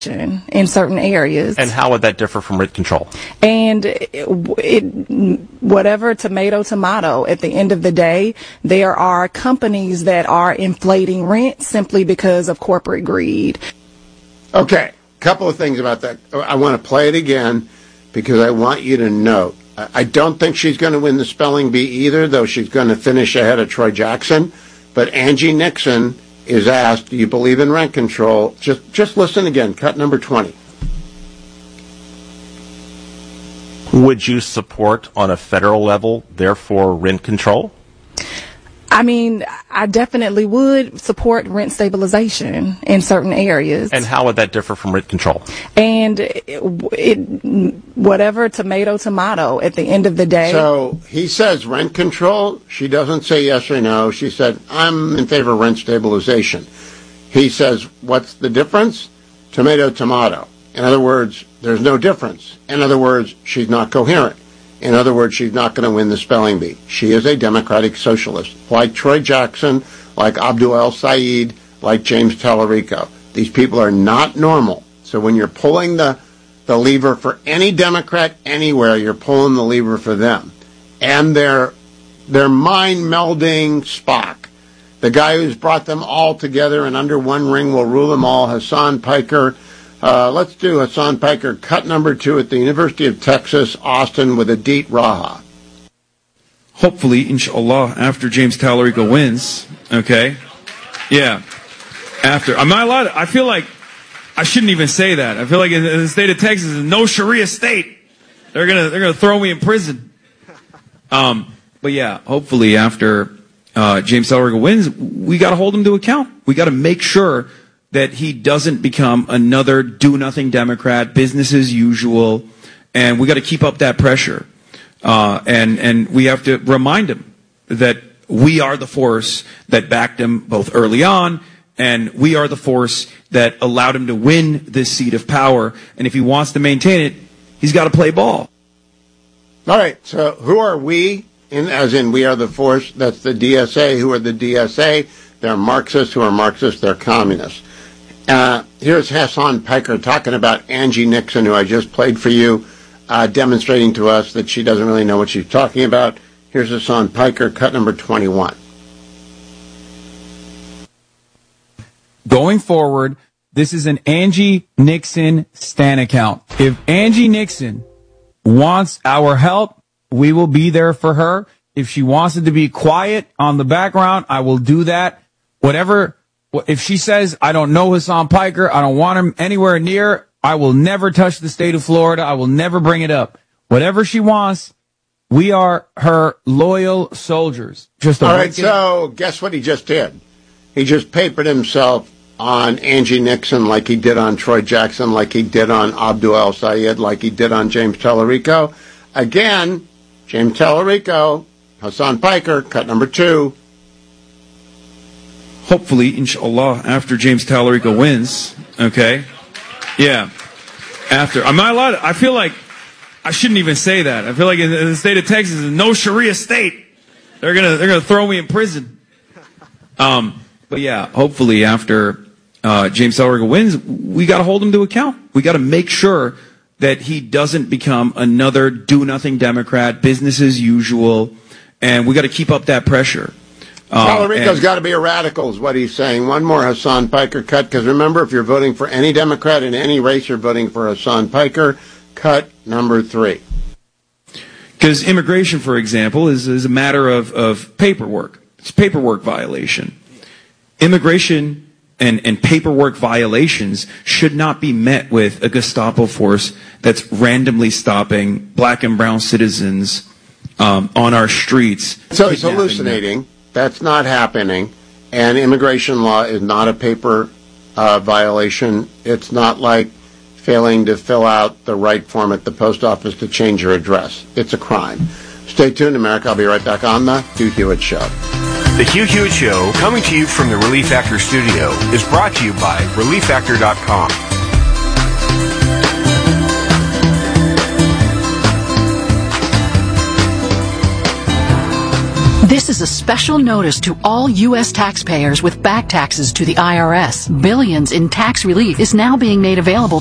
in certain areas. And how would that differ from rent control? And whatever, tomato, at the end of the day, there are companies that are inflating rent simply because of corporate greed. Okay, couple of things about that. I want to play it again because I want you to note. I don't think she's going to win the spelling bee either, though she's going to finish ahead of Troy Jackson. But Angie Nixon is asked, do you believe in rent control? Just listen again, cut number 20. Would you support on a federal level, therefore, rent control? I mean, I definitely would support rent stabilization in certain areas. And how would that differ from rent control? And whatever, tomato, at the end of the day. So he says rent control. She doesn't say yes or no. She said, I'm in favor of rent stabilization. He says, what's the difference? Tomato. In other words, there's no difference. In other words, she's not coherent. In other words, she's not going to win the spelling bee. She is a democratic socialist, like Troy Jackson, like Abdul El Sayed, like James Tallarico. These people are not normal. So when you're pulling the lever for any Democrat anywhere, you're pulling the lever for them. And they're mind-melding Spock. The guy who's brought them all together and under one ring will rule them all, Hassan Piker. Let's do Hassan Piker, cut number 2 at the University of Texas, Austin, with Adit Raha. Hopefully, inshallah, after James Tallarico wins, okay? Yeah. After. Am I allowed? I feel like I shouldn't even say that. I feel like in the state of Texas is no Sharia state. They're gonna throw me in prison. But yeah, hopefully after James Tallarico wins, we got to hold him to account. We got to make sure that he doesn't become another do-nothing Democrat, business as usual, and we got to keep up that pressure. And we have to remind him that we are the force that backed him both early on, and we are the force that allowed him to win this seat of power. And if he wants to maintain it, he's got to play ball. All right, so who are we? As in, we are the force. That's the DSA. Who are the DSA? They're Marxists. Who are Marxists? They're communists. Here's Hassan Piker talking about Angie Nixon, who I just played for you, demonstrating to us that she doesn't really know what she's talking about. Here's Hassan Piker, cut number 21. Going forward, this is an Angie Nixon Stan account. If Angie Nixon wants our help, we will be there for her. If she wants it to be quiet on the background, I will do that. Whatever. If she says, I don't know Hassan Piker, I don't want him anywhere near, I will never touch the state of Florida. I will never bring it up. Whatever she wants, we are her loyal soldiers. All right, so guess what he just did? He just papered himself on Angie Nixon like he did on Troy Jackson, like he did on Abdul El Sayed, like he did on James Tallarico. Again, James Tallarico, Hassan Piker, cut number 2. Hopefully, inshallah, after James Tallarico wins, okay? Yeah. After. Am I allowed? I feel like I shouldn't even say that. I feel like in the state of Texas is no Sharia state. They're gonna throw me in prison. But yeah, hopefully after James Tallarico wins, we got to hold him to account. We got to make sure that he doesn't become another do-nothing Democrat, business as usual, and we got to keep up that pressure. Tallarico's got to be a radical, is what he's saying. One more Hassan Piker cut, because remember, if you're voting for any Democrat in any race, you're voting for Hassan Piker. Cut number 3. Because immigration, for example, is a matter of paperwork. It's a paperwork violation. Immigration and paperwork violations should not be met with a Gestapo force that's randomly stopping black and brown citizens on our streets. So he's hallucinating. That's not happening. And immigration law is not a paper violation. It's not like failing to fill out the right form at the post office to change your address. It's a crime. Stay tuned, America. I'll be right back on the Hugh Hewitt Show. The Hugh Hewitt Show, coming to you from the Relief Factor studio, is brought to you by ReliefFactor.com. This is a special notice to all U.S. taxpayers with back taxes to the IRS. Billions in tax relief is now being made available